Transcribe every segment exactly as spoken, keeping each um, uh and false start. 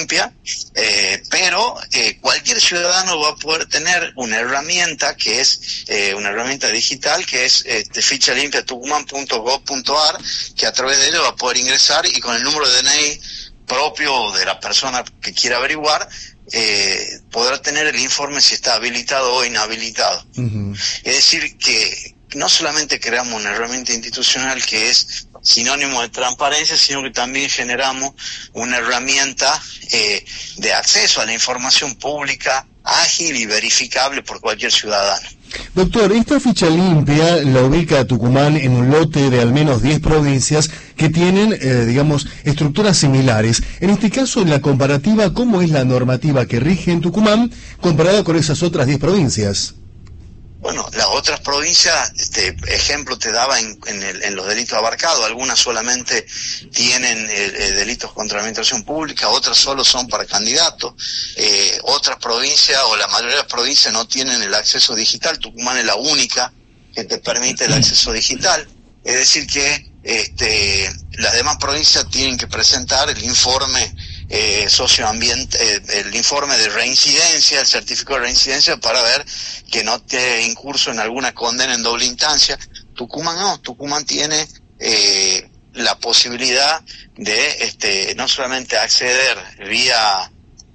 limpia, eh, pero eh, cualquier ciudadano va a poder tener una herramienta que es eh, una herramienta digital que es este, ficha limpia tucumán punto gob punto ar, que a través de ello va a poder ingresar y con el número de D N I propio de la persona que quiera averiguar, eh, podrá tener el informe si está habilitado o inhabilitado. Uh-huh. Es decir, que no solamente creamos una herramienta institucional que es sinónimo de transparencia, sino que también generamos una herramienta eh, de acceso a la información pública ágil y verificable por cualquier ciudadano. Doctor, esta ficha limpia la ubica a Tucumán en un lote de al menos diez provincias que tienen, eh, digamos, estructuras similares. En este caso, en la comparativa, ¿cómo es la normativa que rige en Tucumán comparada con esas otras diez provincias? Bueno, las otras provincias, este ejemplo te daba en, en, el, en los delitos abarcados, algunas solamente tienen eh, eh, delitos contra la administración pública, otras solo son para candidatos, eh, otras provincias o la mayoría de las provincias no tienen el acceso digital. Tucumán es la única que te permite el acceso digital, es decir que este, las demás provincias tienen que presentar el informe Eh, socioambiente, eh, el informe de reincidencia, el certificado de reincidencia para ver que no te incurso en alguna condena en doble instancia. Tucumán no, Tucumán tiene eh, la posibilidad de este no solamente acceder vía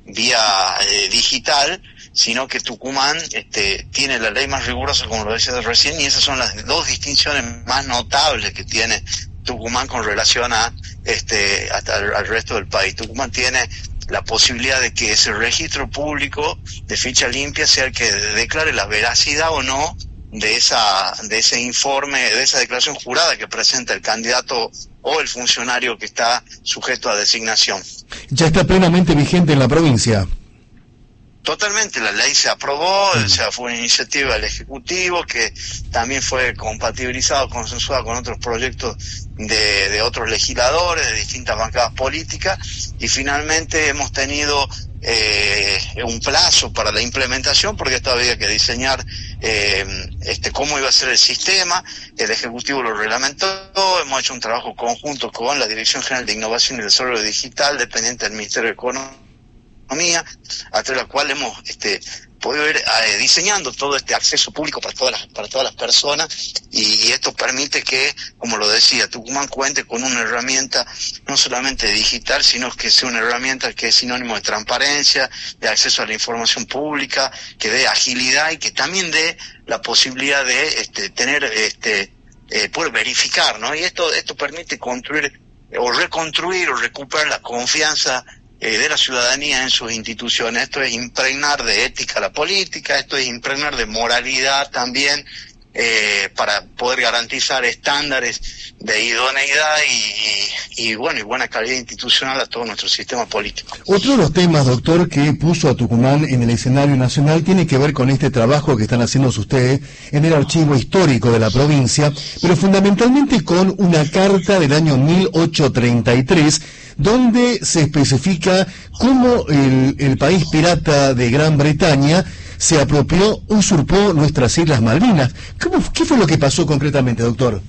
vía eh, digital, sino que Tucumán este tiene la ley más rigurosa, como lo decía recién, y esas son las dos distinciones más notables que tiene Tucumán con relación a este hasta al, al resto del país. Tucumán tiene la posibilidad de que ese registro público de ficha limpia sea el que declare la veracidad o no de esa de ese informe, de esa declaración jurada que presenta el candidato o el funcionario que está sujeto a designación. Ya está plenamente vigente en la provincia. Totalmente, la ley se aprobó, o sea, fue una iniciativa del Ejecutivo que también fue compatibilizado, consensuado con otros proyectos de, de otros legisladores, de distintas bancadas políticas, y finalmente hemos tenido eh, un plazo para la implementación, porque esto había que diseñar eh, este cómo iba a ser el sistema. El Ejecutivo lo reglamentó, hemos hecho un trabajo conjunto con la Dirección General de Innovación y Desarrollo Digital, dependiente del Ministerio de Economía, a través de la cual hemos este podido ir eh, diseñando todo este acceso público para todas las para todas las personas, y, y esto permite que, como lo decía, Tucumán cuente con una herramienta no solamente digital, sino que sea una herramienta que es sinónimo de transparencia, de acceso a la información pública, que dé agilidad y que también dé la posibilidad de este tener este eh, poder verificar, ¿no? Y esto esto permite construir o reconstruir o recuperar la confianza Eh, de la ciudadanía en sus instituciones. Esto es impregnar de ética a la política, esto es impregnar de moralidad también, eh, para poder garantizar estándares de idoneidad y, y, y bueno y buena calidad institucional a todo nuestro sistema político. Otro de los temas, doctor, que puso a Tucumán en el escenario nacional tiene que ver con este trabajo que están haciendo ustedes en el archivo histórico de la provincia, pero fundamentalmente con una carta del año mil ochocientos treinta y tres, donde se especifica cómo el, el país pirata de Gran Bretaña se apropió, usurpó nuestras Islas Malvinas. ¿Cómo, qué fue lo que pasó concretamente, doctor?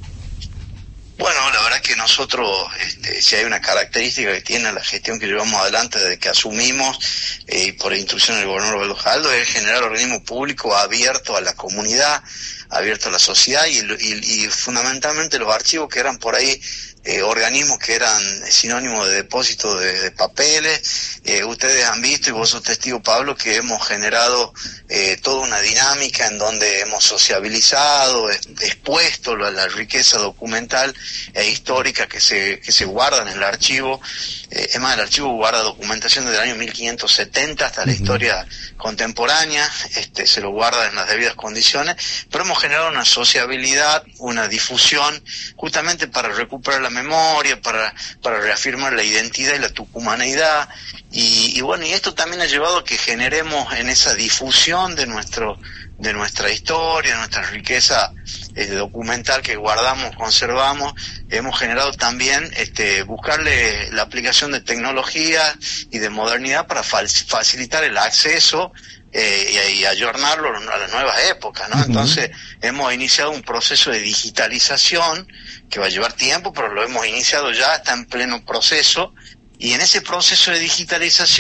Bueno, la verdad que nosotros, este, si hay una característica que tiene la gestión que llevamos adelante desde que asumimos, eh, y por instrucción del gobernador Belojaldo, es generar organismo público abierto a la comunidad, abierto a la sociedad, y, y, y fundamentalmente los archivos que eran por ahí Eh, organismos que eran sinónimos de depósito de, de papeles. Eh, ustedes han visto, y vos sos testigo, Pablo, que hemos generado eh, toda una dinámica en donde hemos sociabilizado, es, expuesto la, la riqueza documental e histórica que se que se guarda en el archivo. Eh, es más, el archivo guarda documentación desde el año mil quinientos setenta hasta la historia contemporánea, este se lo guarda en las debidas condiciones, pero hemos generado una sociabilidad, una difusión, justamente para recuperar la memoria, para para reafirmar la identidad y la tucumaneidad, y, y bueno, y esto también ha llevado a que generemos en esa difusión de nuestro de nuestra historia, de nuestra riqueza eh, documental que guardamos, conservamos, hemos generado también este buscarle la aplicación de tecnología y de modernidad para facilitar el acceso eh, y, y ayornarlo a las nuevas épocas, ¿no? Uh-huh. Entonces hemos iniciado un proceso de digitalización que va a llevar tiempo, pero lo hemos iniciado ya, está en pleno proceso, y en ese proceso de digitalización